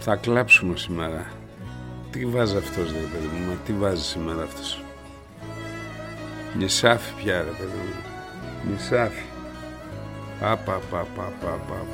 Θα κλάψουμε σήμερα. Τι βάζει αυτός ρε παιδί μου, τι βάζει σήμερα αυτός. Νησάφι πια ρε παιδί μου. Νησάφι.